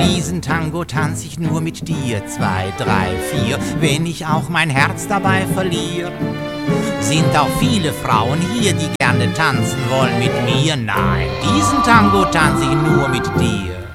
Diesen Tango tanz ich nur mit dir, 2, 3, 4, wenn ich auch mein Herz dabei verliere. Sind auch viele Frauen hier, die gerne tanzen wollen mit mir? Nein, diesen Tango tanz ich nur mit dir.